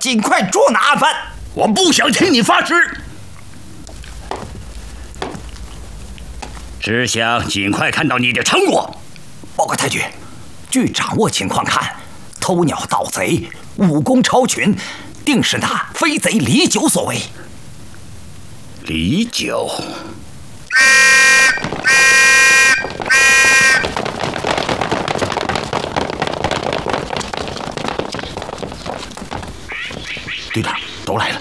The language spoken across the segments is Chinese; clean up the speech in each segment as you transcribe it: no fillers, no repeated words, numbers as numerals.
尽快捉拿案犯。 我不想听你发誓，只想尽快看到你的成果。 报告太君，据掌握情况看，偷鸟盗贼武功超群，定是那飞贼李九所为。 李九。 队长，都来了，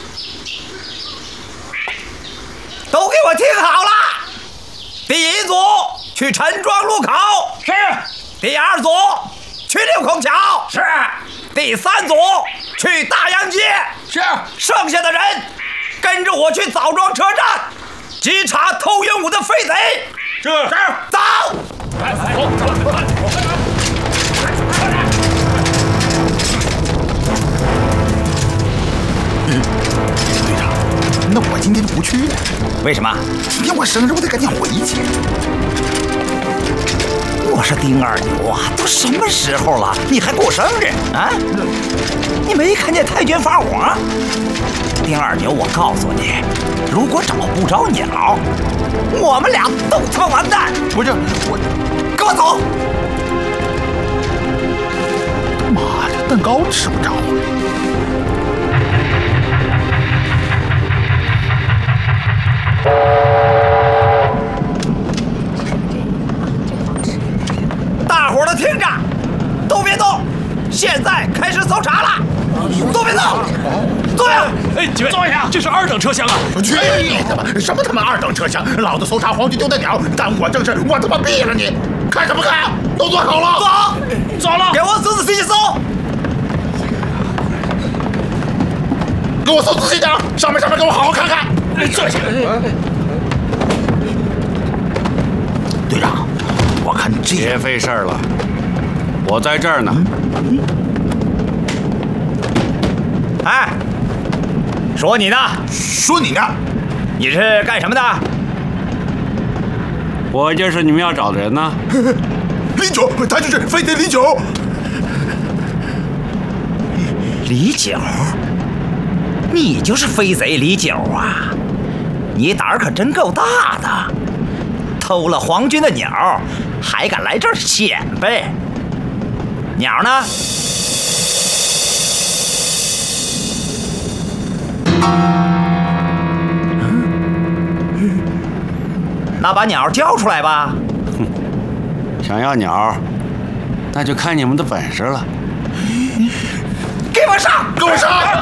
都给我听好了！第一组去陈庄路口， 是； 第二组去六孔桥， 是； 第三组去大洋街， 是。 剩下的人跟着我去枣庄车站，稽查偷鹦鹉的飞贼。 是。 走。 队长，那我今天不去了。 为什么？ 今天我生日，我得赶紧回去。 我说丁二牛啊，都什么时候了，你还过生日啊？你没看见太君发火？丁二牛，我告诉你，如果找不着鸟，我们俩都他妈完蛋！ 不是我， 跟我走！ 妈的，蛋糕吃不着。 大伙儿都听着，都别动！现在开始搜查了，都别动！坐下！ 哎，几位，坐下！这是2等车厢啊！ 去你的吧！什么他妈2等车厢？老子搜查皇军丢的鸟，耽误我正事，我他妈毙了你！看什么看？都坐好了， 走，走了！给我仔仔细细搜！ 给我搜仔细点，上面给我好好看看。 坐下。 队长，我看这别费事了，我在这儿呢。 哎，说你呢？ 说你呢？ 你是干什么的？ 我就是你们要找的人呢。 李九，他就是飞贼李九。 李九，你就是飞贼李九啊！你胆儿可真够大的，偷了皇军的鸟，还敢来这儿显摆？鸟呢？那把鸟交出来吧！ 哼，想要鸟，那就看你们的本事了。 给我上！ 给我上！